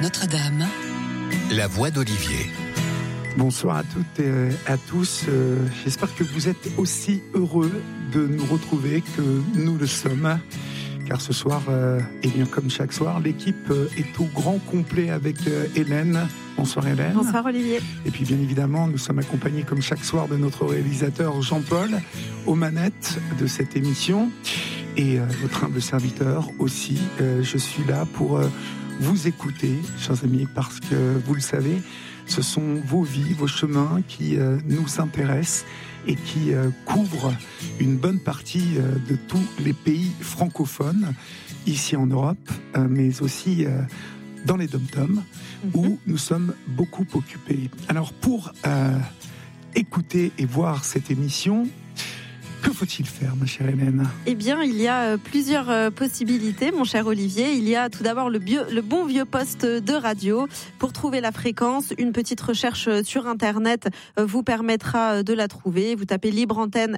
Notre-Dame. La voix d'Olivier. Bonsoir à toutes et à tous. J'espère que vous êtes aussi heureux de nous retrouver que nous le sommes. Car ce soir, et bien comme chaque soir, l'équipe est au grand complet avec Hélène. Bonsoir Hélène. Bonsoir Olivier. Et puis bien évidemment, nous sommes accompagnés comme chaque soir de notre réalisateur Jean-Paul aux manettes de cette émission. Et votre humble serviteur aussi. Je suis là pour vous écouter, chers amis, parce que vous le savez, ce sont vos vies, vos chemins qui nous intéressent et qui couvrent une bonne partie de tous les pays francophones, ici en Europe, mais aussi dans les dom-toms, où nous sommes beaucoup occupés. Alors pour écouter et voir cette émission, que faut-il faire, ma chère Hélène ? Eh bien, il y a plusieurs possibilités, mon cher Olivier. Il y a tout d'abord le bon vieux poste de radio. Pour trouver la fréquence, une petite recherche sur Internet vous permettra de la trouver. Vous tapez libre antenne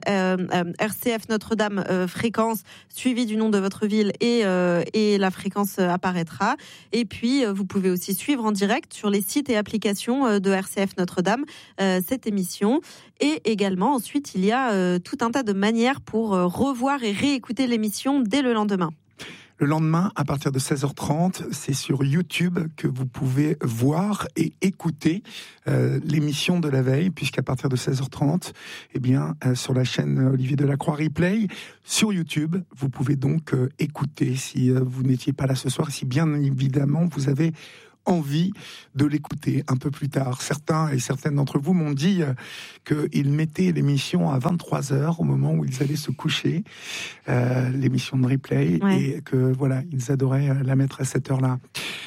RCF Notre-Dame fréquence, suivi du nom de votre ville et la fréquence apparaîtra. Et puis, vous pouvez aussi suivre en direct sur les sites et applications de RCF Notre-Dame cette émission. Et également, ensuite, il y a tout un tas de manière pour revoir et réécouter l'émission dès le lendemain. Le lendemain, à partir de 16h30, c'est sur YouTube que vous pouvez voir et écouter l'émission de la veille, puisqu'à partir de 16h30, eh bien, sur la chaîne Olivier Delacroix Replay, sur YouTube, vous pouvez donc écouter si vous n'étiez pas là ce soir, si bien évidemment vous avez envie de l'écouter un peu plus tard. Certains et certaines d'entre vous m'ont dit qu'ils mettaient l'émission à 23h au moment où ils allaient se coucher, l'émission de replay, et que voilà, ils adoraient la mettre à cette heure-là.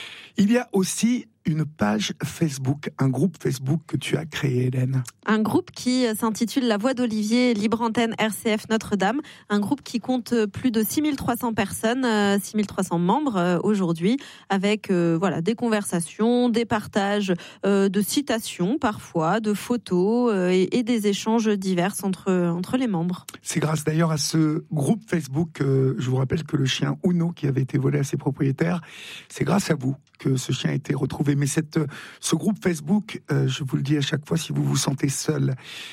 Il y a aussi une page Facebook, un groupe Facebook que tu as créé, Hélène. Un groupe qui s'intitule La Voix d'Olivier, Libre Antenne RCF Notre-Dame. Un groupe qui compte plus de 6300 personnes, 6300 membres aujourd'hui, avec des conversations, des partages de citations parfois, de photos et des échanges divers entre les membres. C'est grâce d'ailleurs à ce groupe Facebook, je vous rappelle que le chien Uno qui avait été volé à ses propriétaires, c'est grâce à vous que ce chien a été retrouvé. Mais ce groupe Facebook, je vous le dis à chaque fois, si vous vous sentez seul,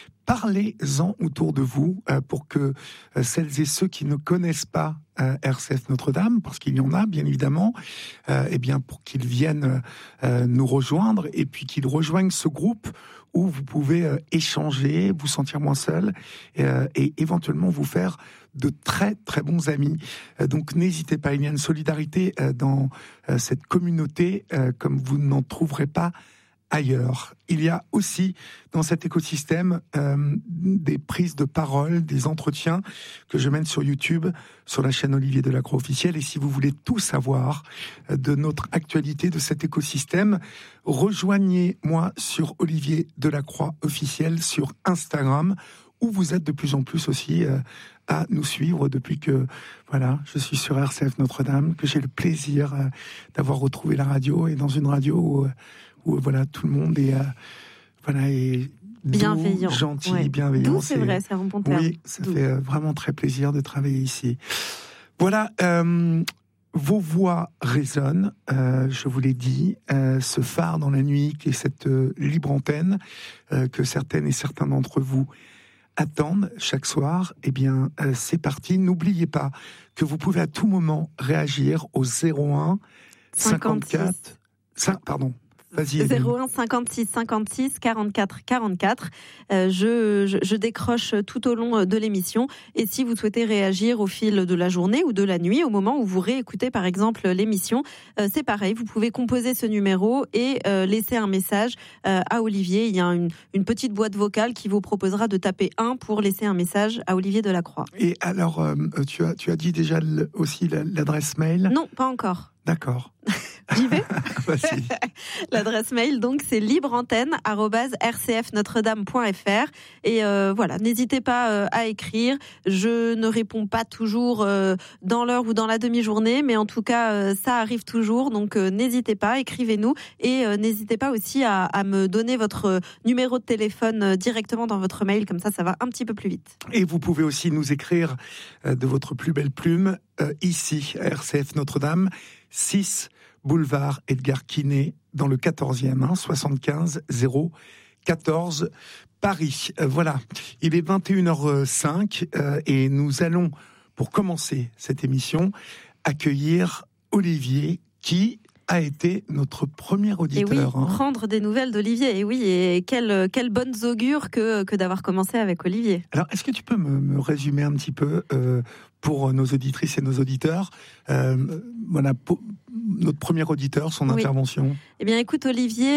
parlez-en autour de vous pour que celles et ceux qui ne connaissent pas RCF Notre-Dame, parce qu'il y en a bien évidemment, pour qu'ils viennent nous rejoindre et puis qu'ils rejoignent ce groupe où vous pouvez échanger, vous sentir moins seul et éventuellement vous faire de très très bons amis. Donc n'hésitez pas, il y a une solidarité dans cette communauté comme vous n'en trouverez pas ailleurs. Il y a aussi dans cet écosystème des prises de parole, des entretiens que je mène sur YouTube, sur la chaîne Olivier Delacroix officielle. Et si vous voulez tout savoir de notre actualité, de cet écosystème, rejoignez-moi sur Olivier Delacroix officiel sur Instagram, où vous êtes de plus en plus aussi à nous suivre depuis que je suis sur RCF Notre-Dame, que j'ai le plaisir d'avoir retrouvé la radio, et dans une radio où tout le monde est bienveillant, doux, gentil, bienveillant. Doux, c'est vrai, c'est un bon terme. Oui, ça fait vraiment très plaisir de travailler ici. Voilà, vos voix résonnent, je vous l'ai dit, ce phare dans la nuit qui est cette libre antenne que certaines et certains d'entre vous attendent chaque soir. Eh bien, c'est parti. N'oubliez pas que vous pouvez à tout moment réagir au 01 54 Vas-y, 01 56 56 44 44. Je décroche tout au long de l'émission. Et si vous souhaitez réagir au fil de la journée ou de la nuit, au moment où vous réécoutez par exemple l'émission, c'est pareil. Vous pouvez composer ce numéro et laisser un message à Olivier. Il y a une petite boîte vocale qui vous proposera de taper 1 pour laisser un message à Olivier Delacroix. Et alors, tu as dit déjà aussi l'adresse mail ? Non, pas encore. D'accord. J'y vais. L'adresse mail, donc, c'est libreantenne@rcfnotredame.fr. Et n'hésitez pas à écrire. Je ne réponds pas toujours dans l'heure ou dans la demi-journée, mais en tout cas, ça arrive toujours. Donc, n'hésitez pas, écrivez-nous. Et n'hésitez pas aussi à me donner votre numéro de téléphone directement dans votre mail. Comme ça va un petit peu plus vite. Et vous pouvez aussi nous écrire de votre plus belle plume ici, à RCF Notre-Dame. 6 boulevard Edgar Quinet, dans le 14e, 75 014 Paris. Voilà, il est 21h05 et nous allons, pour commencer cette émission, accueillir Olivier qui a été notre premier auditeur. Et oui, prendre des nouvelles d'Olivier. Et oui, et quelle bonne augure que d'avoir commencé avec Olivier. Alors, est-ce que tu peux me résumer un petit peu pour nos auditrices et nos auditeurs, voilà, notre premier auditeur, son intervention. Eh bien, écoute, Olivier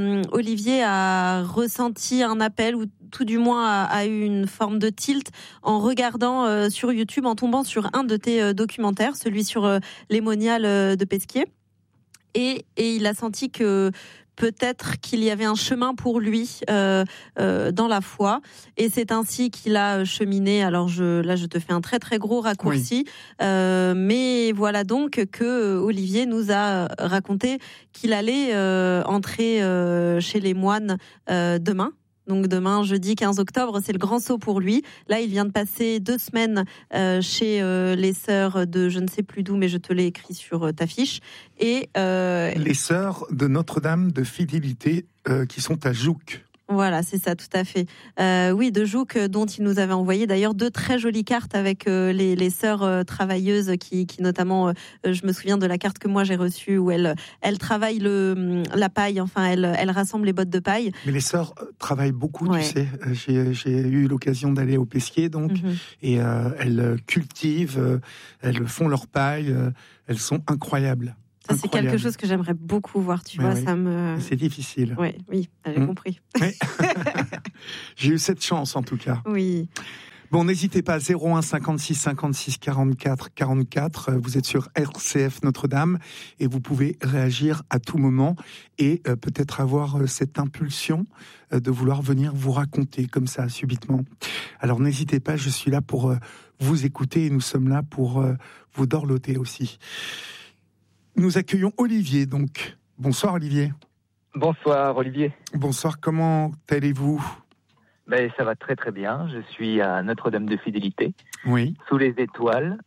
a ressenti un appel, ou tout du moins a eu une forme de tilt en regardant sur YouTube, en tombant sur un de tes documentaires, celui sur les moniales de Pesquier. Et il a senti que peut-être qu'il y avait un chemin pour lui dans la foi, et c'est ainsi qu'il a cheminé. Alors je te fais un très très gros raccourci, mais voilà donc que Olivier nous a raconté qu'il allait entrer chez les moines demain. Donc demain, jeudi 15 octobre, c'est le grand saut pour lui. Là, il vient de passer 2 semaines chez les sœurs de je ne sais plus d'où, mais je te l'ai écrit sur ta fiche. Et les sœurs de Notre-Dame de Fidélité qui sont à Jouques. Voilà, c'est ça, tout à fait. Oui, de Jouques, dont il nous avait envoyé d'ailleurs 2 très jolies cartes avec les sœurs travailleuses qui notamment, je me souviens de la carte que moi j'ai reçue où elles travaillent la paille, enfin elles rassemblent les bottes de paille. Mais les sœurs travaillent beaucoup, tu sais. J'ai eu l'occasion d'aller au Pesquier, donc, et elles cultivent, elles font leur paille, elles sont incroyables. Ça, c'est quelque chose que j'aimerais beaucoup voir, tu vois, ça me... C'est difficile. Oui, j'ai compris. Oui. J'ai eu cette chance, en tout cas. Oui. Bon, n'hésitez pas, 01 56 56 44 44, vous êtes sur RCF Notre-Dame, et vous pouvez réagir à tout moment, et peut-être avoir cette impulsion de vouloir venir vous raconter, comme ça, subitement. Alors, n'hésitez pas, je suis là pour vous écouter, et nous sommes là pour vous dorloter aussi. Nous accueillons Olivier, donc. Bonsoir Olivier. Bonsoir Olivier. Bonsoir, comment allez-vous ? Ça va très très bien. Je suis à Notre-Dame de Fidélité, sous les étoiles,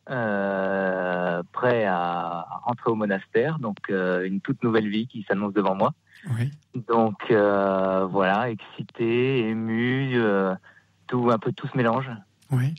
prêt à rentrer au monastère. Donc une toute nouvelle vie qui s'annonce devant moi. Oui. Donc voilà, excité, ému, un peu tout se mélange. Oui.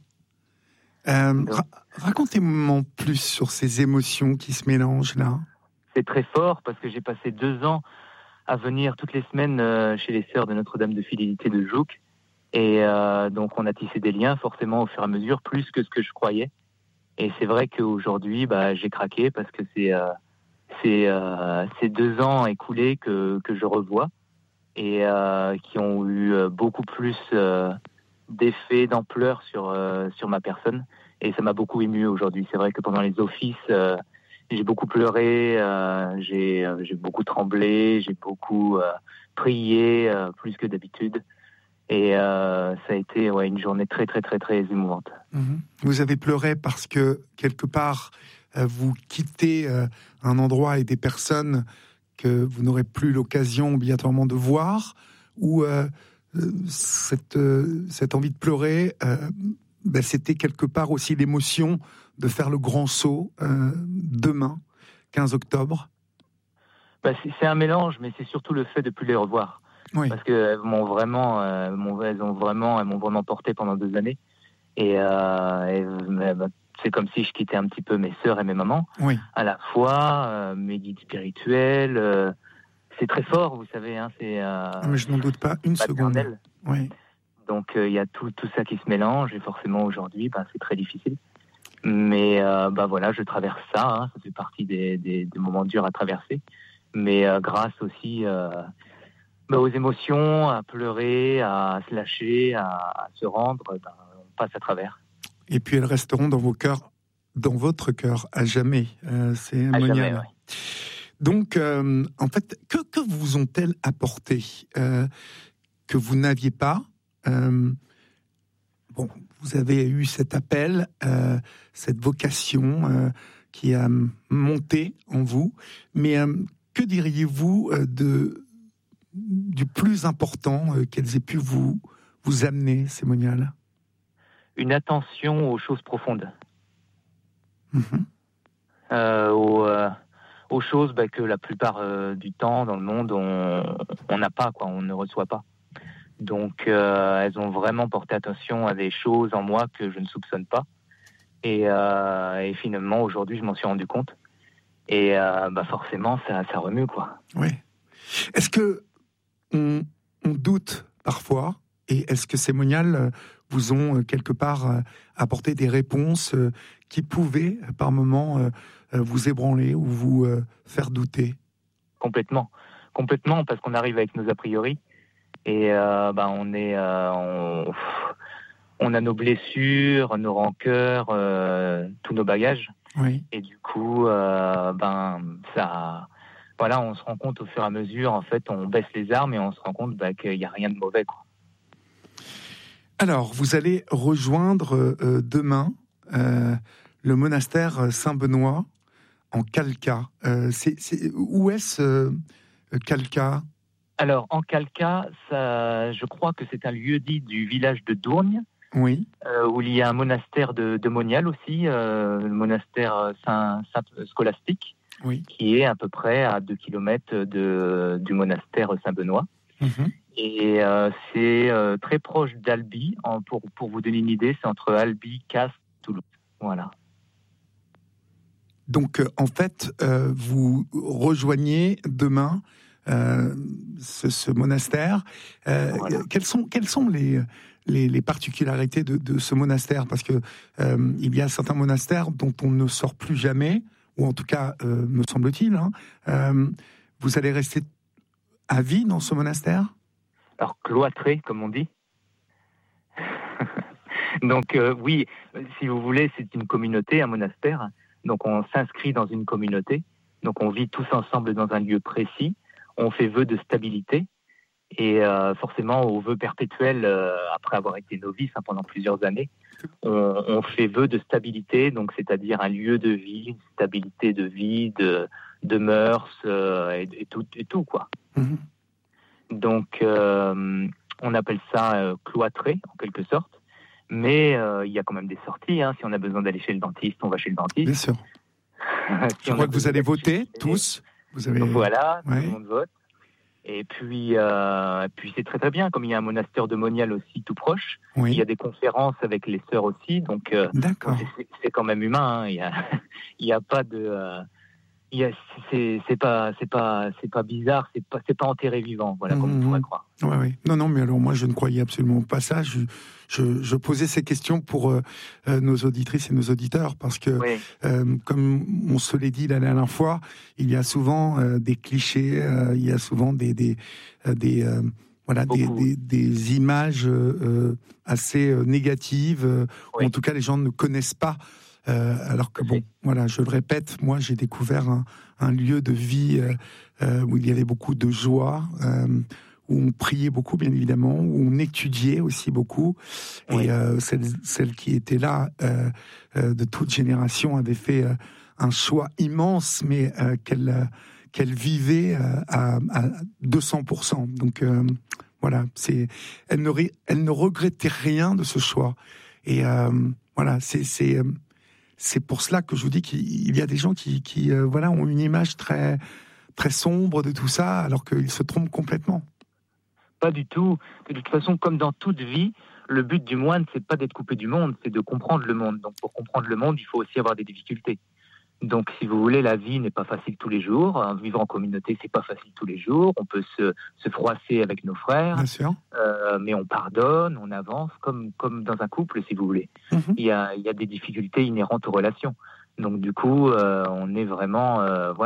Racontez-moi en plus sur ces émotions qui se mélangent là. C'est très fort parce que j'ai passé 2 ans à venir toutes les semaines chez les sœurs de Notre-Dame de Fidélité de Jouques, et donc on a tissé des liens forcément au fur et à mesure, plus que ce que je croyais. Et c'est vrai qu'aujourd'hui j'ai craqué parce que c'est 2 ans écoulés que je revois, et qui ont eu beaucoup plus d'effet, d'ampleur sur ma personne, et ça m'a beaucoup ému aujourd'hui. C'est vrai que pendant les offices, j'ai beaucoup pleuré, j'ai beaucoup tremblé, j'ai beaucoup prié, plus que d'habitude, et ça a été une journée très très très très émouvante. Vous avez pleuré parce que quelque part vous quittez un endroit et des personnes que vous n'aurez plus l'occasion obligatoirement de voir, ou cette envie de pleurer, c'était quelque part aussi l'émotion de faire le grand saut demain, 15 octobre. C'est un mélange, mais c'est surtout le fait de ne plus les revoir. Oui. Parce qu'elles m'ont vraiment porté pendant 2 années. Et c'est comme si je quittais un petit peu mes sœurs et mes mamans. Oui. À la fois, mes guides spirituels. C'est très fort, vous savez. Mais je n'en doute pas une seconde. Oui. Donc il y a tout ça qui se mélange, et forcément aujourd'hui, c'est très difficile. Mais voilà, je traverse ça. Ça fait partie des moments durs à traverser. Mais grâce aussi aux émotions, à pleurer, à se lâcher, à se rendre, on passe à travers. Et puis elles resteront dans vos cœurs, dans votre cœur, à jamais. C'est monial. Ouais. Donc, en fait, que vous ont-elles apporté que vous n'aviez pas? Vous avez eu cet appel, cette vocation qui a monté en vous, mais que diriez-vous du plus important qu'elles aient pu vous amener, ces moniales? Une attention aux choses profondes, aux choses que la plupart du temps dans le monde on n'a pas, quoi, on ne reçoit pas. Donc elles ont vraiment porté attention à des choses en moi que je ne soupçonne pas. Et finalement aujourd'hui je m'en suis rendu compte. Et forcément ça remue, quoi. Oui. Est-ce que on doute parfois, et est-ce que ces moniales vous ont quelque part apporté des réponses qui pouvaient par moments vous ébranler ou vous faire douter? Complètement, parce qu'on arrive avec nos a priori et on a nos blessures, nos rancœurs, tous nos bagages. Oui. Et du coup, ça, voilà, on se rend compte au fur et à mesure. En fait, on baisse les armes et on se rend compte qu'il n'y a rien de mauvais, quoi. Alors, vous allez rejoindre demain le monastère Saint-Benoît en Khalkha. Où est-ce Khalkha? Alors, en Khalkha, je crois que c'est un lieu-dit du village de Dourgne. Oui. Où il y a un monastère de Monial aussi, le monastère Saint Scolastique, oui, qui est à peu près à 2 km du monastère Saint-Benoît. Mm-hmm. Et c'est très proche d'Albi. Pour vous donner une idée, c'est entre Albi, Castres, Toulouse. Voilà. Donc, en fait, vous rejoignez demain ce monastère. Voilà. Quelles sont les particularités de ce monastère? Parce que il y a certains monastères dont on ne sort plus jamais, ou en tout cas, me semble-t-il. Vous allez rester à vie dans ce monastère? Alors, cloîtré, comme on dit. Donc, oui, si vous voulez, c'est une communauté, un monastère. Donc, on s'inscrit dans une communauté. Donc, on vit tous ensemble dans un lieu précis. On fait vœu de stabilité. Et forcément, au vœu perpétuel, après avoir été novice pendant plusieurs années, on fait vœu de stabilité, donc c'est-à-dire un lieu de vie, une stabilité de vie, de mœurs et tout, quoi. Mm-hmm. Donc, on appelle ça cloîtré, en quelque sorte. Mais il y a quand même des sorties. Si on a besoin d'aller chez le dentiste, on va chez le dentiste. Bien sûr. Je crois que vous allez voter, tous. Voilà, ouais. Tout le monde vote. Et puis c'est très très bien, comme il y a un monastère de Monial aussi tout proche, oui. Il y a des conférences avec les sœurs aussi, donc d'accord. C'est quand même humain. Il y a pas de, c'est pas bizarre, c'est pas enterré vivant, voilà, comme on pourrait croire. Ouais. Non, mais alors moi je ne croyais absolument pas ça. Je posais ces questions pour nos auditrices et nos auditeurs parce que, oui. Comme on se l'est dit la dernière fois, il y a souvent des clichés, il y a souvent des images assez négatives, oui. Ou en tout cas les gens ne connaissent pas. Alors que bon, voilà, je le répète, moi j'ai découvert un lieu de vie où il y avait beaucoup de joie, où on priait beaucoup, bien évidemment, où on étudiait aussi beaucoup. Oui. Et celle qui était là, de toute génération, avait fait un choix immense, mais qu'elle vivait à 200%. Donc voilà, elle ne regrettait rien de ce choix. Et voilà, c'est pour cela que je vous dis qu'il y a des gens qui ont une image très, très sombre de tout ça, alors qu'ils se trompent complètement. Pas du tout. De toute façon, comme dans toute vie, le but du moine, c'est pas d'être coupé du monde, c'est de comprendre le monde. Donc, pour comprendre le monde, il faut aussi avoir des difficultés. Donc, si vous voulez, la vie n'est pas facile tous les jours. Vivre en communauté, c'est pas facile tous les jours. On peut se froisser avec nos frères. Bien sûr. Mais on pardonne, on avance, comme dans un couple, si vous voulez. Mm-hmm. Il y a des difficultés inhérentes aux relations. Donc, du coup, on est vraiment,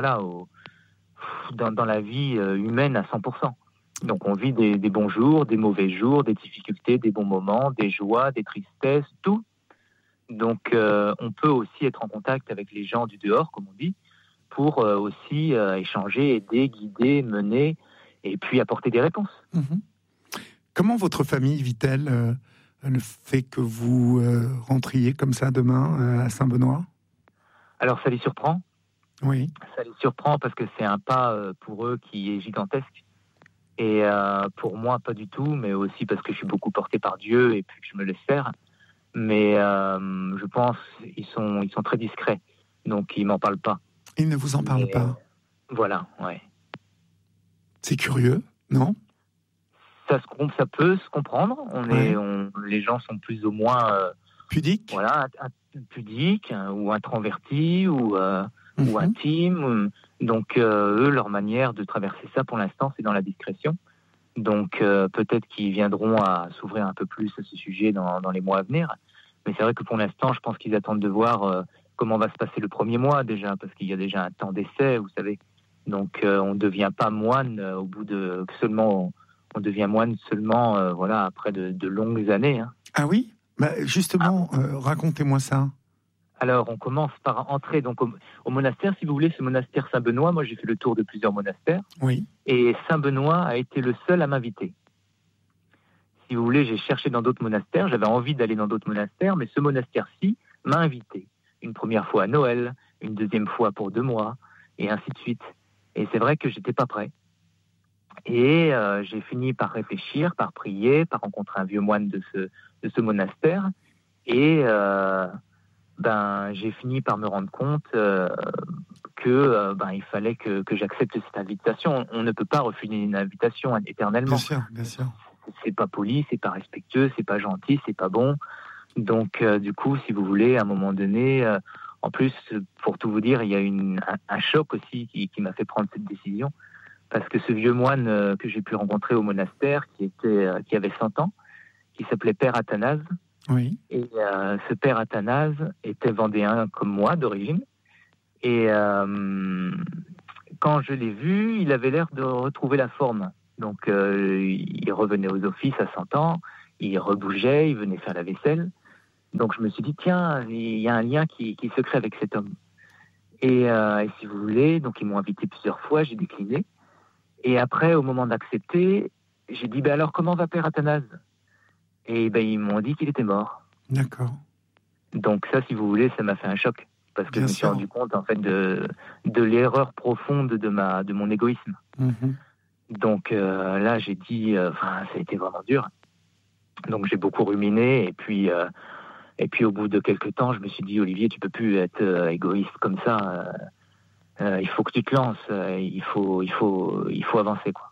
dans la vie humaine à 100%. Donc, on vit des bons jours, des mauvais jours, des difficultés, des bons moments, des joies, des tristesses, tout. Donc, on peut aussi être en contact avec les gens du dehors, comme on dit, pour aussi échanger, aider, guider, mener, et puis apporter des réponses. Mmh. Comment votre famille vit-elle le fait que vous rentriez comme ça demain à Saint-Benoît? Alors, ça les surprend. Oui. Ça les surprend parce que c'est un pas pour eux qui est gigantesque. Et pour moi, pas du tout, mais aussi parce que je suis beaucoup porté par Dieu et puis que je me laisse faire. Mais je pense qu'ils sont très discrets, donc ils m'en parlent pas. Ils ne vous en parlent pas? Voilà, ouais. C'est curieux, non ? Ça peut se comprendre. Les gens sont plus ou moins pudiques, voilà, pudiques ou introvertis ou intimes. Donc eux, leur manière de traverser ça pour l'instant, c'est dans la discrétion. Donc peut-être qu'ils viendront à s'ouvrir un peu plus à ce sujet dans les mois à venir. Mais c'est vrai que pour l'instant, je pense qu'ils attendent de voir comment va se passer le premier mois déjà, parce qu'il y a déjà un temps d'essai, vous savez. Donc on ne devient pas moine au bout de seulement... On devient moine seulement voilà, après de longues années. Hein. Ah oui ? Justement, racontez-moi ça. Alors, on commence par entrer donc, au monastère. Si vous voulez, ce monastère Saint-Benoît, moi j'ai fait le tour de plusieurs monastères. Oui. Et Saint-Benoît a été le seul à m'inviter. Si vous voulez, j'ai cherché dans d'autres monastères. J'avais envie d'aller dans d'autres monastères, mais ce monastère-ci m'a invité. Une première fois à Noël, une deuxième fois pour 2 mois, et ainsi de suite. Et c'est vrai que j'étais pas prêt. Et j'ai fini par réfléchir, par prier, par rencontrer un vieux moine de ce monastère. Et j'ai fini par me rendre compte que il fallait que j'accepte cette invitation. On ne peut pas refuser une invitation éternellement. Bien sûr. C'est pas poli, c'est pas respectueux, c'est pas gentil, c'est pas bon. Donc du coup, si vous voulez, à un moment donné, en plus, pour tout vous dire, il y a un choc aussi qui m'a fait prendre cette décision. Parce que ce vieux moine que j'ai pu rencontrer au monastère, qui avait 100 ans, qui s'appelait Père Athanase. Oui. Et ce Père Athanase était vendéen comme moi d'origine. Et quand je l'ai vu, il avait l'air de retrouver la forme. Donc il revenait aux offices à 100 ans, il rebougeait, il venait faire la vaisselle. Donc je me suis dit, tiens, il y a un lien qui se crée avec cet homme. Et si vous voulez, donc ils m'ont invité plusieurs fois, j'ai décliné. Et après, au moment d'accepter, j'ai dit, alors comment va Père Athanase ? Et ils m'ont dit qu'il était mort. D'accord. Donc ça, si vous voulez, ça m'a fait un choc. Parce que je me suis rendu compte, en fait, de l'erreur profonde de mon égoïsme. Mm-hmm. Donc là, j'ai dit, ça a été vraiment dur. Donc j'ai beaucoup ruminé. Et puis au bout de quelques temps, je me suis dit, Olivier, tu peux plus être égoïste comme ça. Il faut que tu te lances, il faut avancer, quoi.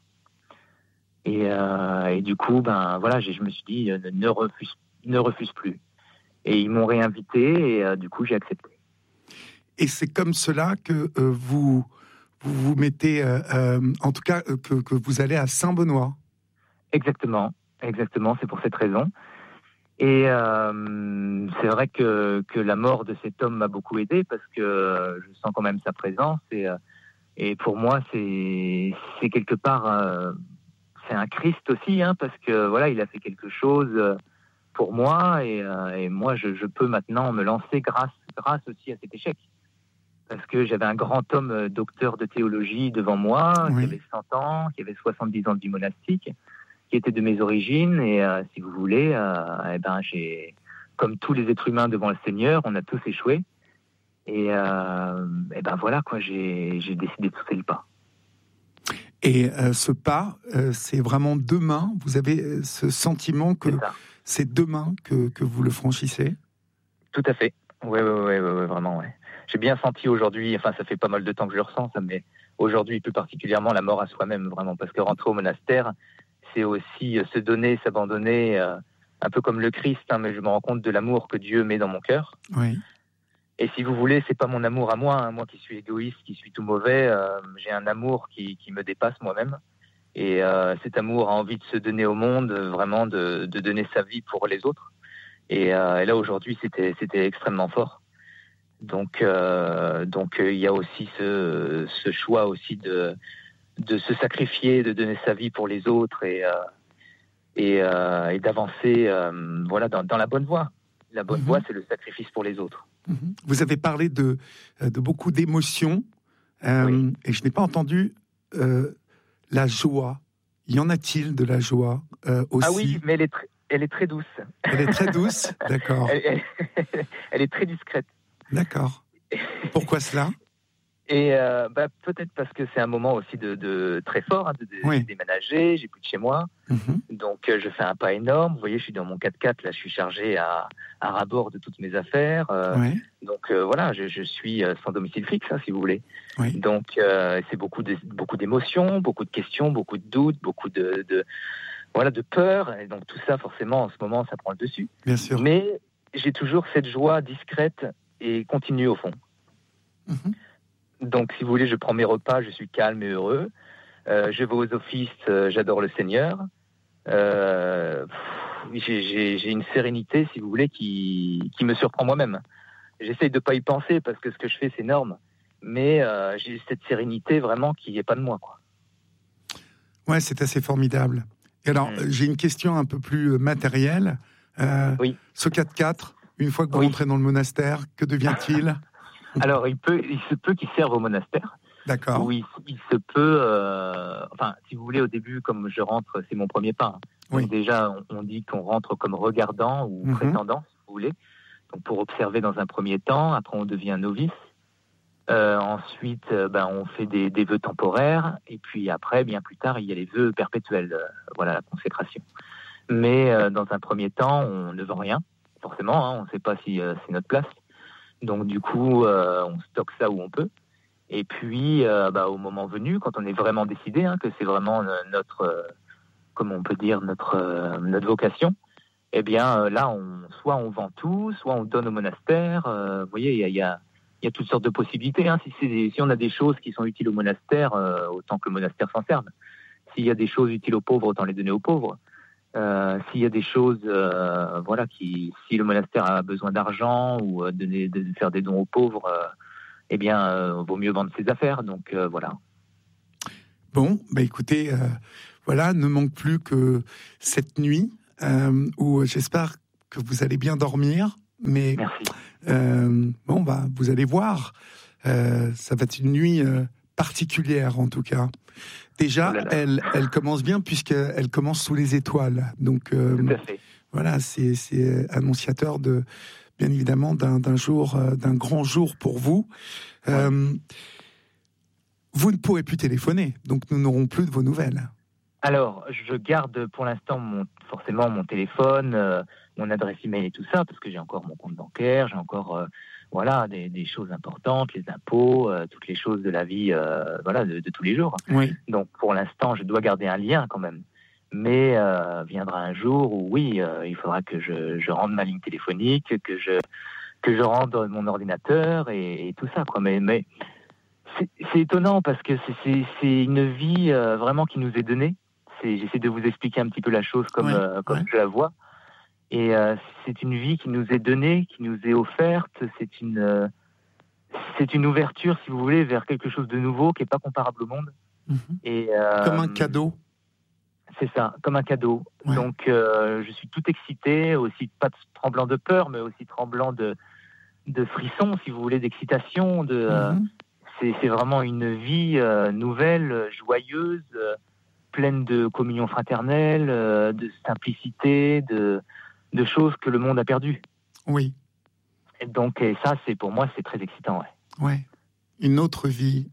Et du coup, je me suis dit, ne refuse plus. Et ils m'ont réinvité, et du coup, j'ai accepté. Et c'est comme cela que vous mettez, en tout cas, que vous allez à Saint-Benoît. Exactement, c'est pour cette raison. Et c'est vrai que la mort de cet homme m'a beaucoup aidé, parce que je sens quand même sa présence, et pour moi, c'est quelque part, c'est un Christ aussi, hein, parce que voilà, il a fait quelque chose pour moi, et moi, je peux maintenant me lancer grâce aussi à cet échec. Parce que j'avais un grand homme docteur de théologie devant moi, qui avait 100 ans, qui avait 70 ans de vie monastique, qui était de mes origines, et si vous voulez, j'ai, comme tous les êtres humains devant le Seigneur, on a tous échoué, et voilà, quoi, j'ai décidé de sauter le pas. Et ce pas, c'est vraiment demain. Vous avez ce sentiment que c'est demain que vous le franchissez ? Tout à fait. Oui, vraiment, ouais. J'ai bien senti aujourd'hui, ça fait pas mal de temps que je le ressens, ça, mais aujourd'hui, plus particulièrement, la mort à soi-même, vraiment, parce que rentrer au monastère, c'est aussi se donner, s'abandonner, un peu comme le Christ, hein, mais je me rends compte de l'amour que Dieu met dans mon cœur. Oui. Et si vous voulez, c'est pas mon amour à moi, hein, moi qui suis égoïste, qui suis tout mauvais, j'ai un amour qui me dépasse moi-même. Et cet amour a envie de se donner au monde, vraiment de donner sa vie pour les autres. Et là, aujourd'hui, c'était extrêmement fort. Donc il y a aussi ce choix aussi de se sacrifier, de donner sa vie pour les autres, et d'avancer dans la bonne voie. La bonne voie, c'est le sacrifice pour les autres. Vous avez parlé de beaucoup d'émotions, oui. Et je n'ai pas entendu la joie. Y en a-t-il de la joie aussi ? Ah oui, mais elle est très douce. Elle est très douce, d'accord. Elle est très discrète. D'accord. Pourquoi cela ? Et peut-être parce que c'est un moment aussi de très fort, hein, Oui. déménager, j'ai plus de chez moi, Mhm. donc je fais un pas énorme. Vous voyez, je suis dans mon 4x4, là je suis chargé à ras-bord de toutes mes affaires, Ouais. donc voilà, je suis sans domicile fixe, hein, si vous voulez. Oui. Donc c'est beaucoup d'émotions, beaucoup de questions, beaucoup de doutes, beaucoup de peur, et donc tout ça forcément en ce moment ça prend le dessus. Bien sûr. Mais j'ai toujours cette joie discrète et continue au fond. Mhm. Donc, si vous voulez, je prends mes repas, je suis calme et heureux. Je vais aux offices, j'adore le Seigneur. J'ai une sérénité, si vous voulez, qui me surprend moi-même. J'essaye de ne pas y penser parce que ce que je fais, c'est énorme. Mais j'ai cette sérénité vraiment qui n'est pas de moi, quoi. Ouais, c'est assez formidable. Et alors, j'ai une question un peu plus matérielle. Oui. Ce 4x4, une fois que vous rentrez dans le monastère, que devient-il ? Alors, il se peut qu'il serve au monastère. D'accord. Oui, il se peut. Enfin, si vous voulez, au début, comme je rentre, c'est mon premier pas. Oui. Donc déjà, on dit qu'on rentre comme regardant ou prétendant, si vous voulez. Donc pour observer dans un premier temps. Après, on devient novice. Ensuite, on fait des vœux temporaires. Et puis après, bien plus tard, il y a les vœux perpétuels. Voilà, la consécration. Mais dans un premier temps, on ne vend rien, forcément. Hein, on ne sait pas si c'est notre place. Donc du coup, on stocke ça où on peut. Et puis, au moment venu, quand on est vraiment décidé, hein, que c'est vraiment notre, comment on peut dire, notre vocation, eh bien là, soit on vend tout, soit on donne au monastère. Vous voyez, il y a toutes sortes de possibilités. Hein. Si on a des choses qui sont utiles au monastère, autant que le monastère s'en serve. S'il y a des choses utiles aux pauvres, autant les donner aux pauvres. S'il y a des choses, si le monastère a besoin d'argent ou de faire des dons aux pauvres, vaut mieux vendre ses affaires. Donc voilà. Bon, écoutez, voilà, ne manque plus que cette nuit où j'espère que vous allez bien dormir. Mais merci. Vous allez voir, ça va être une nuit particulière en tout cas. Déjà, elle commence bien puisqu'elle commence sous les étoiles. Donc, tout à fait. Voilà, c'est annonciateur bien évidemment d'un grand jour pour vous. Vous ne pourrez plus téléphoner, donc nous n'aurons plus de vos nouvelles. Alors, je garde pour l'instant forcément mon téléphone, mon adresse email et tout ça, parce que j'ai encore mon compte bancaire, j'ai encore des choses importantes, les impôts, toutes les choses de la vie, de tous les jours. Oui. Donc pour l'instant, je dois garder un lien quand même. Mais viendra un jour où oui, il faudra que je rende ma ligne téléphonique, que je rende mon ordinateur et tout ça, quoi. Mais c'est étonnant parce que c'est une vie vraiment qui nous est donnée. J'essaie de vous expliquer un petit peu la chose comme je la vois. Et c'est une vie qui nous est donnée, qui nous est offerte. C'est une ouverture, si vous voulez, vers quelque chose de nouveau qui n'est pas comparable au monde. Et, comme un cadeau. C'est ça, comme un cadeau. Ouais. Donc je suis tout excité, aussi pas tremblant de peur, mais aussi tremblant de frissons, si vous voulez, d'excitation. C'est vraiment une vie nouvelle, joyeuse, pleine de communion fraternelle, de simplicité, de choses que le monde a perdues. Oui. Et donc, ça, pour moi, c'est très excitant. Ouais. Une autre vie,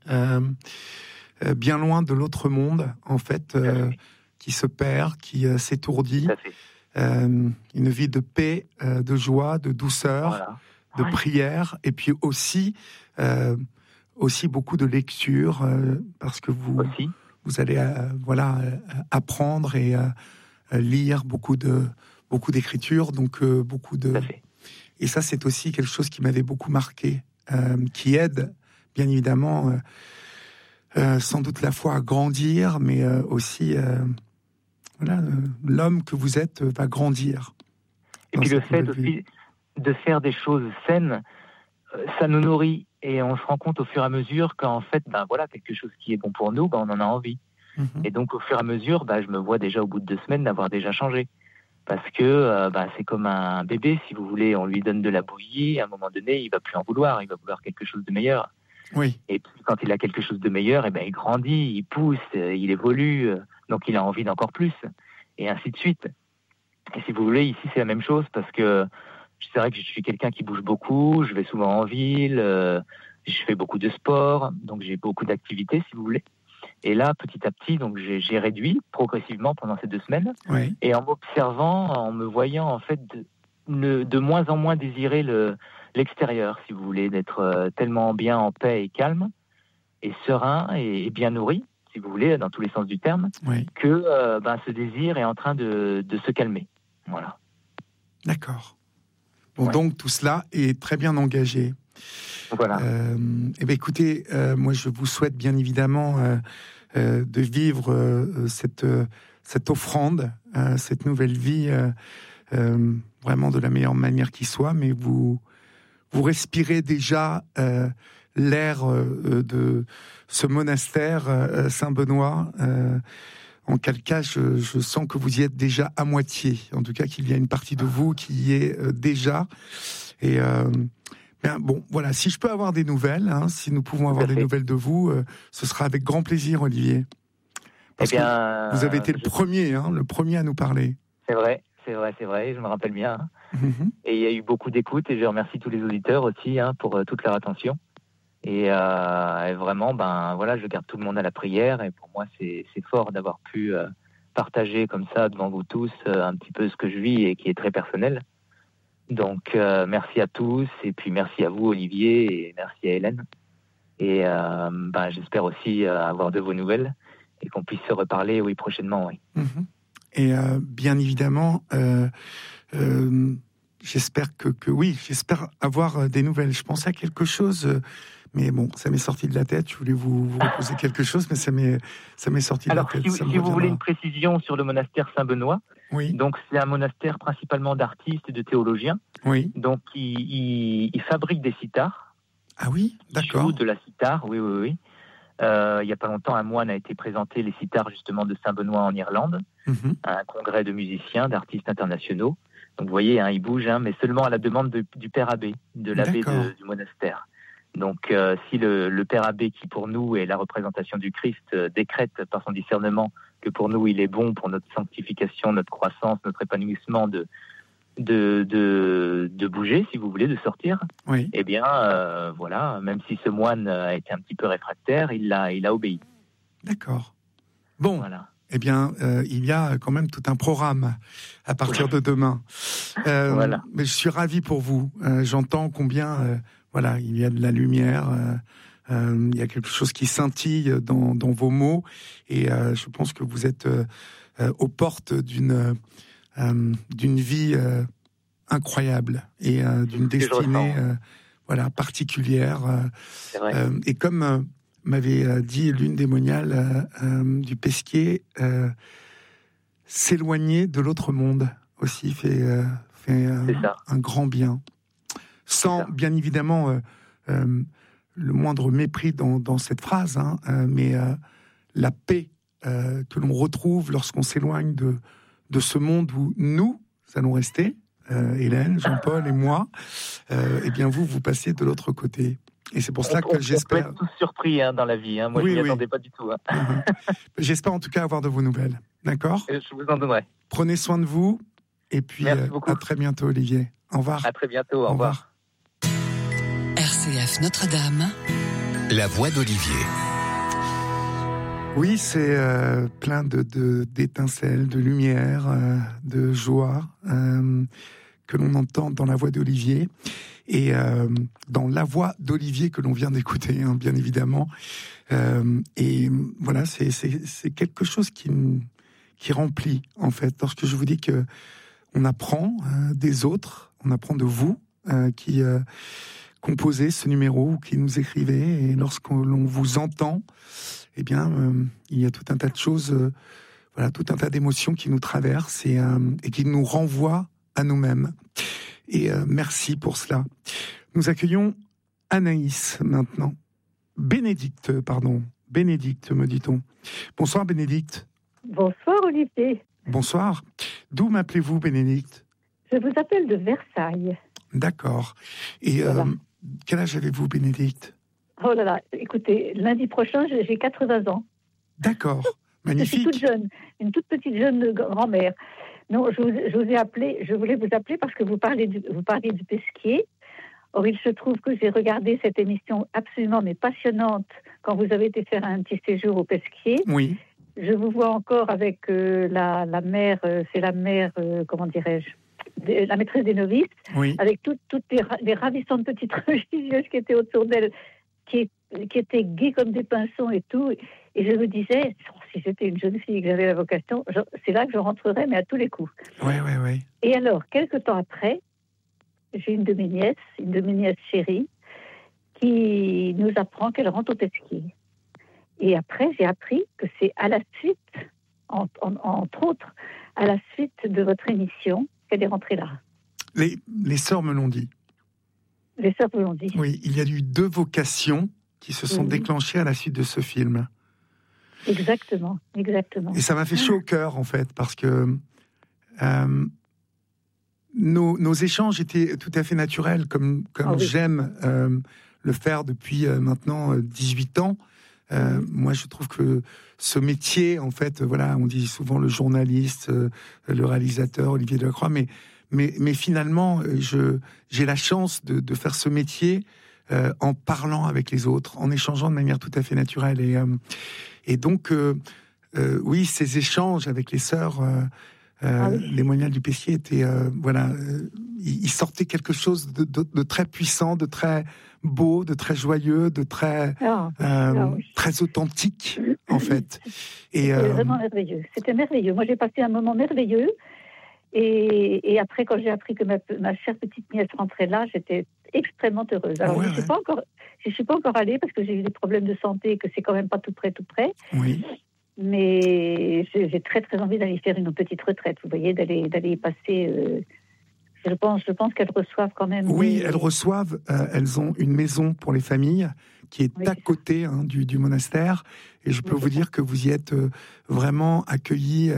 bien loin de l'autre monde, en fait, qui se perd, qui s'étourdit. Une vie de paix, de joie, de douceur, de prière, et puis aussi beaucoup de lecture, parce que vous allez apprendre et lire beaucoup d'écriture, donc beaucoup de... Et ça, c'est aussi quelque chose qui m'avait beaucoup marqué, qui aide, bien évidemment, sans doute la foi à grandir, mais aussi, l'homme que vous êtes va grandir. Et puis le fait aussi de faire des choses saines, ça nous nourrit. Et on se rend compte au fur et à mesure qu'en fait, quelque chose qui est bon pour nous, on en a envie. Et donc, au fur et à mesure, je me vois déjà au bout de 2 semaines d'avoir déjà changé. Parce que c'est comme un bébé, si vous voulez, on lui donne de la bouillie, à un moment donné, il va plus en vouloir, il va vouloir quelque chose de meilleur. Oui. Et puis, quand il a quelque chose de meilleur, il grandit, il pousse, il évolue, donc il a envie d'encore plus, et ainsi de suite. Et si vous voulez, ici, c'est la même chose, parce que c'est vrai que je suis quelqu'un qui bouge beaucoup, je vais souvent en ville, je fais beaucoup de sport, donc j'ai beaucoup d'activités, si vous voulez. Et là, petit à petit, donc j'ai réduit progressivement pendant ces 2 semaines. Oui. Et en m'observant, en me voyant en fait de moins en moins désirer l'extérieur, si vous voulez, d'être tellement bien en paix et calme et serein et bien nourri, si vous voulez, dans tous les sens du terme, Oui. que ce désir est en train de se calmer. Voilà. D'accord. Bon, donc tout cela est très bien engagé. Voilà. Écoutez, moi je vous souhaite bien évidemment de vivre cette offrande, cette nouvelle vie, vraiment de la meilleure manière qui soit, mais vous respirez déjà l'air de ce monastère Saint-Benoît, en quel cas je sens que vous y êtes déjà à moitié, en tout cas qu'il y a une partie de vous qui y est déjà, et bon, voilà, si je peux avoir des nouvelles, si nous pouvons avoir des nouvelles de vous, ce sera avec grand plaisir, Olivier. Parce que vous avez été le premier à nous parler. C'est vrai, je me rappelle bien. Et il y a eu beaucoup d'écoute, et je remercie tous les auditeurs aussi pour toute leur attention. Et vraiment, je garde tout le monde à la prière, et pour moi, c'est fort d'avoir pu partager comme ça devant vous tous un petit peu ce que je vis et qui est très personnel. Donc, merci à tous, et puis merci à vous, Olivier, et merci à Hélène. Et j'espère aussi avoir de vos nouvelles, et qu'on puisse se reparler, prochainement, oui. Et bien évidemment, j'espère j'espère avoir des nouvelles. Je pensais à quelque chose, mais bon, ça m'est sorti de la tête. Je voulais vous reposer quelque chose, mais ça m'est sorti de la tête. Alors, si vous voulez une précision sur le monastère Saint-Benoît, oui. Donc c'est un monastère principalement d'artistes et de théologiens. Oui. Donc il fabrique des sitars. Ah oui, d'accord. Il joue de la sitar, oui. Il y a pas longtemps, un moine a été présenté les sitars justement de Saint-Benoît en Irlande, à un congrès de musiciens, d'artistes internationaux. Donc vous voyez, il bouge, mais seulement à la demande du père abbé, de l'abbé du monastère. Donc si le père abbé, qui pour nous est la représentation du Christ, décrète par son discernement que pour nous il est bon pour notre sanctification, notre croissance, notre épanouissement de bouger, si vous voulez, de sortir, oui. Eh bien, voilà, même si ce moine a été un petit peu réfractaire, il a obéi. D'accord. Bon, voilà. Eh bien, il y a quand même tout un programme à partir de demain. Voilà. Mais je suis ravi pour vous. J'entends combien, il y a de la lumière, il y a quelque chose qui scintille dans vos mots, et je pense que vous êtes aux portes d'une vie incroyable et d'une destinée particulière. C'est vrai. Et comme m'avait dit l'une des moniales du Pesquier, s'éloigner de l'autre monde aussi fait un grand bien. Sans, bien évidemment, le moindre mépris dans cette phrase, mais la paix que l'on retrouve lorsqu'on s'éloigne de ce monde où nous allons rester, Hélène, Jean-Paul et moi, eh bien vous passez de l'autre côté. Et c'est pour ça que j'espère... On peut être tous surpris dans la vie, moi je ne m'y attendais pas du tout. J'espère en tout cas avoir de vos nouvelles, d'accord ? Je vous en donnerai. Prenez soin de vous, et puis à très bientôt, Olivier. Au revoir. À très bientôt, au revoir. RCF Notre-Dame, la voix d'Olivier. Oui, c'est plein d'étincelles, de lumière, de joie que l'on entend dans la voix d'Olivier, et dans la voix d'Olivier que l'on vient d'écouter, bien évidemment. Et voilà, c'est quelque chose qui remplit, en fait, lorsque je vous dis que on apprend des autres, on apprend de vous qui composez ce numéro, qui nous écrivez, et lorsque l'on vous entend, eh bien, il y a tout un tas de choses, tout un tas d'émotions qui nous traversent et qui nous renvoient à nous-mêmes. Et merci pour cela. Nous accueillons Anaïs maintenant. Bénédicte, me dit-on. Bonsoir Bénédicte. Bonsoir Olivier. Bonsoir. D'où m'appelez-vous Bénédicte ? Je vous appelle de Versailles. D'accord. Et voilà. Quel âge avez-vous Bénédicte ? Oh là là, écoutez, lundi prochain, j'ai 80 ans. D'accord, magnifique. Je suis toute jeune, une toute petite jeune grand-mère. Non, je voulais vous appeler parce que vous parliez du Pesquier. Or, il se trouve que j'ai regardé cette émission absolument mais passionnante quand vous avez été faire un petit séjour au Pesquier. Oui. Je vous vois encore avec la mère, c'est la mère, comment dirais-je, la maîtresse des novices, Oui. avec toutes les ravissantes petites religieuses qui étaient autour d'elle, qui étaient gaies comme des pinsons et tout. Et je me disais, si j'étais une jeune fille et que j'avais la vocation, c'est là que je rentrerais, mais à tous les coups. Oui. Et alors, quelques temps après, j'ai une de mes nièces chéries, qui nous apprend qu'elle rentre au Pesquier. Et après, j'ai appris que c'est à la suite, entre autres, à la suite de votre émission, qu'elle est rentrée là. Les sœurs me l'ont dit. Les sœurs vous l'ont dit. Oui, il y a eu 2 vocations qui se sont déclenchées à la suite de ce film. Exactement. Et ça m'a fait chaud au cœur, en fait, parce que nos échanges étaient tout à fait naturels, comme j'aime le faire depuis maintenant 18 ans. Moi, je trouve que ce métier, en fait, voilà, on dit souvent le journaliste, le réalisateur, Olivier Delacroix, mais finalement, j'ai la chance de faire ce métier en parlant avec les autres, en échangeant de manière tout à fait naturelle. Et donc, oui, ces échanges avec les sœurs, les moignards du Pesquier étaient, il sortait quelque chose de très puissant, de très beau, de très joyeux, de très très authentique, en fait. C'était vraiment merveilleux. C'était merveilleux. Moi, j'ai passé un moment merveilleux. Et après, quand j'ai appris que ma chère petite nièce rentrait là, j'étais extrêmement heureuse. Alors, je ne suis pas encore allée parce que j'ai eu des problèmes de santé et que c'est quand même pas tout près. Oui. Mais j'ai très très envie d'aller faire une petite retraite. Vous voyez, d'aller y passer. Je pense qu'elles reçoivent quand même. Oui, elles reçoivent. Elles ont une maison pour les familles qui est à côté du monastère. Et je peux vous dire que vous y êtes vraiment accueillis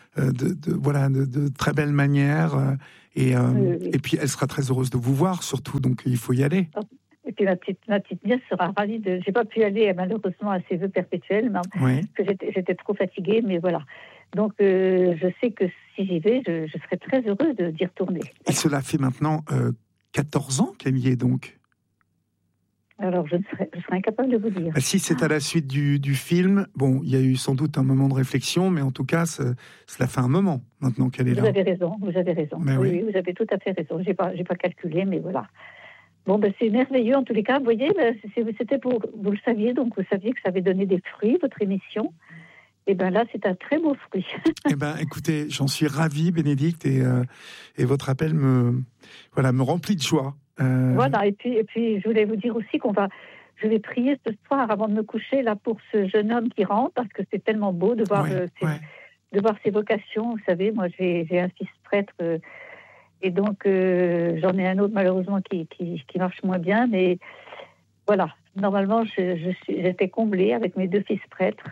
de très belle manière. Et puis, elle sera très heureuse de vous voir, surtout. Donc, il faut y aller. Et puis, ma petite nièce sera ravie de... J'ai pas pu aller, malheureusement, à ses vœux perpétuels, parce que j'étais trop fatiguée, mais voilà. Donc, je sais que si j'y vais, je serai très heureuse d'y retourner. Et cela fait maintenant 14 ans qu'elle y est, donc. Alors, je serais incapable de vous dire. Si c'est à la suite du film, bon, il y a eu sans doute un moment de réflexion, mais en tout cas, cela fait un moment maintenant qu'elle est là. Vous avez raison. Oui, vous avez tout à fait raison. J'ai pas calculé, mais voilà. Bon, c'est merveilleux en tous les cas. Vous voyez, c'était vous le saviez, donc vous saviez que ça avait donné des fruits, votre émission. Et bien là, c'est un très beau fruit. Écoutez, j'en suis ravi, Bénédicte, et votre appel me remplit de joie. Voilà, et puis je voulais vous dire aussi je vais prier ce soir avant de me coucher là pour ce jeune homme qui rentre, parce que c'est tellement beau de voir de voir ses vocations. Vous savez, moi j'ai un fils prêtre. Et donc, j'en ai un autre, malheureusement, qui marche moins bien. Mais voilà, normalement, j'étais comblée avec mes 2 fils prêtres.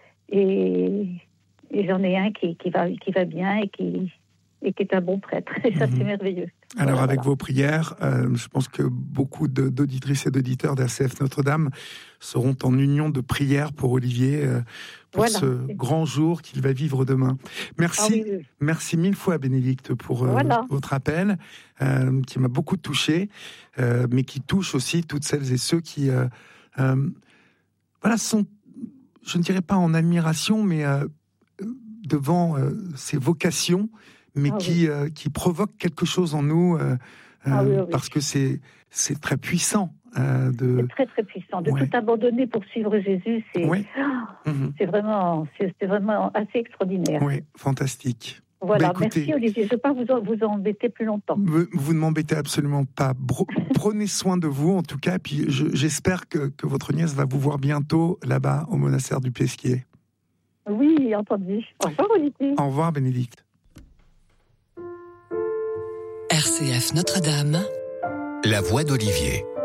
Et j'en ai un qui va bien et qui est un bon prêtre. Et ça, c'est merveilleux. Alors, avec vos prières, je pense que beaucoup d'auditrices et d'auditeurs d'RCF Notre-Dame seront en union de prière pour Olivier, pour ce grand jour qu'il va vivre demain. Merci, merci 1000 fois, Bénédicte, pour votre appel, qui m'a beaucoup touché, mais qui touche aussi toutes celles et ceux qui sont, je ne dirais pas en admiration, mais devant ces vocations, mais qui provoquent quelque chose en nous, parce que c'est très puissant. C'est très très puissant. De tout abandonner pour suivre Jésus, c'est vraiment assez extraordinaire. Oui, fantastique. Voilà, merci Olivier. Je ne vais pas vous embêter plus longtemps. Vous ne m'embêtez absolument pas. Prenez soin de vous, en tout cas. Puis j'espère que votre nièce va vous voir bientôt là-bas au monastère du Pesquier. Oui, entendu. Au revoir Olivier. Au revoir Bénédicte. RCF Notre-Dame, la voix d'Olivier.